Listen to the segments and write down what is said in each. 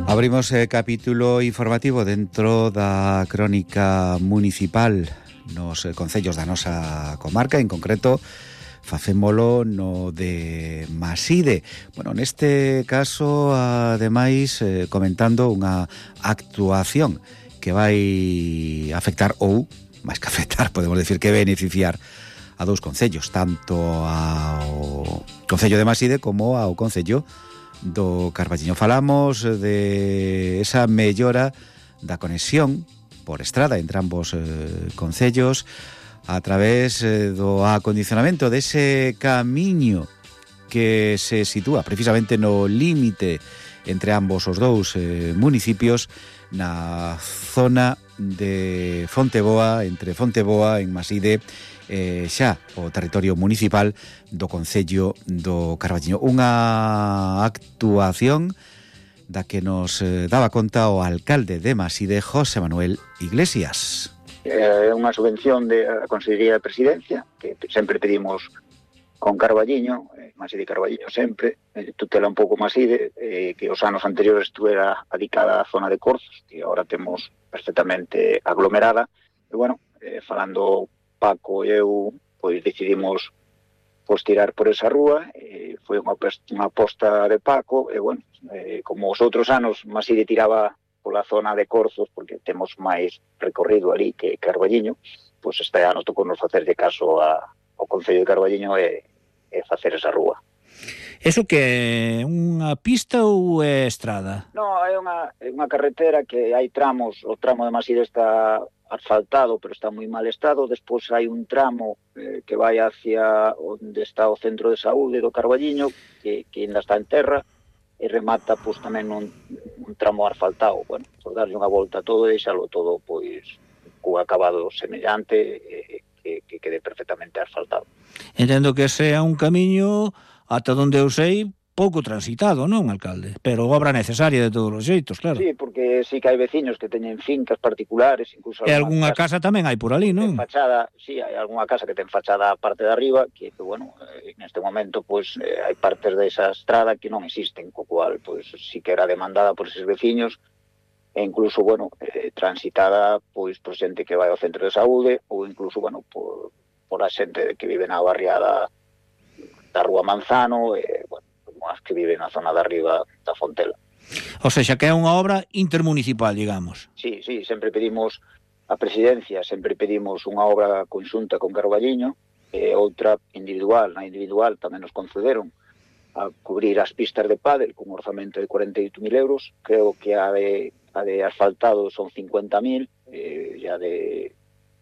Abrimos capítulo informativo dentro da crónica municipal nos concellos da nosa comarca, en concreto facémolo no de Maside. Bueno, neste caso, ademais, comentando unha actuación que vai afectar ou, máis que afectar, podemos decir que beneficiar a dous concellos, tanto ao concello de Maside como ao concello do Carballiño. Falamos de esa mellora da conexión por estrada entre ambos concellos a través do acondicionamento dese camiño que se sitúa precisamente no límite entre ambos os dous municipios, na zona de Fonteboa, entre Fonteboa en Maside, xa o territorio municipal do concello do Carballiño. Unha actuación da que nos daba conta o alcalde de Maside, José Manuel Iglesias. É unha subvención da Consellería de Presidencia que sempre pedimos con Carballiño, Maside e Carballiño sempre, tutela un pouco Maside, que os anos anteriores estuera adicada á zona de Corzos, que agora temos perfectamente aglomerada. E bueno, falando Paco e eu, pois decidimos tirar por esa rúa, foi unha aposta de Paco, e bueno, como os outros anos Maside tiraba pola zona de Corzos, porque temos máis recorrido ali que Carballiño, pois este ano tocou nos facerlle caso ao Concello de Carballiño e facer esa rúa. Eso que é unha pista ou é estrada? Non, é unha carretera que hai tramos, o tramo de Maside está asfaltado, pero está moi mal estado. Despois hai un tramo que vai hacia onde está o centro de saúde do Carballiño, que ainda está en terra, e remata pois tamén un tramo asfaltado. Bueno, por darlle unha volta a todo e deixalo todo pois co acabado semellante, que quede perfectamente asfaltado. Entendo que sea un camiño, ata onde eu sei, pouco transitado, non, alcalde? Pero obra necesaria de todos os xeitos, claro. Sí, porque sí que hai veciños que teñen fincas particulares, incluso... E algunha casa tamén hai por ali, non? Fachada, sí, hai algunha casa que ten fachada a parte de arriba, que bueno, neste momento, pois, hai partes desa estrada que non existen, co cual, pois, sí que era demandada por eses veciños, e incluso, bueno, transitada, pois, por xente que vai ao centro de saúde, ou incluso, bueno, por a xente que vive na barriada da Rúa Manzano, bueno, as que viven na zona de arriba da Fontela. O sexa, que é unha obra intermunicipal, digamos. Sí, sempre pedimos a presidencia, sempre pedimos unha obra conxunta con Carballiño, e outra individual. Na individual tamén nos concederon a cubrir as pistas de pádel con un orzamento de 48.000 euros. Creo que a de asfaltado son 50.000, e a de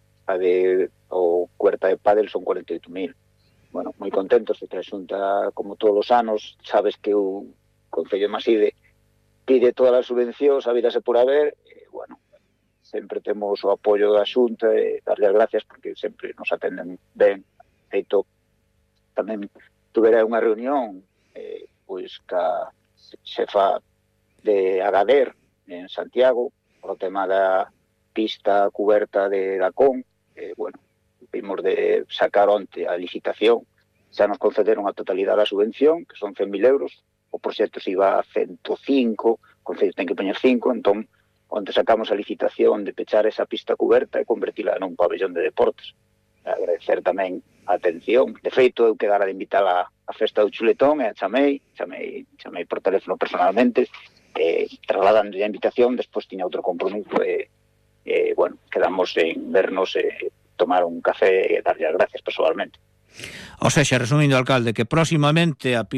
o cuerta de pádel son 48.000. Bueno, moi contentos de que a Xunta, como todos os anos, sabes que o Concello de Maside pide todas as subvencións, habidase por haber, e, bueno, sempre temos o apoio da Xunta, e darle as gracias porque sempre nos atenden ben. Feito, tamén tuvera unha reunión, pois, ca xefa de Agader, en Santiago, por o tema da pista cuberta de Dacón, bueno, vimos de sacar onte a licitación, xa nos concederon a totalidade da subvención, que son 100.000 euros, o proxecto se iba a 105, o Concello ten que poñer 5, entón, onte sacamos a licitación de pechar esa pista cuberta e convertila nun pabellón de deportes. Agradecer tamén a atención. De feito, eu quedara de invitar a festa do chuletón, e a chamei por teléfono personalmente, trasladando a invitación, despois tiña outro compromiso, bueno, quedamos en vernos e tomar un café e darlle as gracias personalmente. O sexa, resumindo, alcalde, que próximamente a